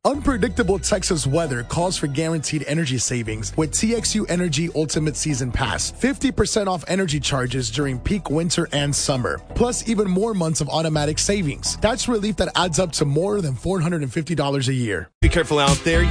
Unpredictable Texas weather calls for guaranteed energy savings with TXU Energy Ultimate Season Pass. 50% off energy charges during peak winter and summer. Plus even more months of automatic savings. That's relief that adds up to more than $450 a year. Be careful out there.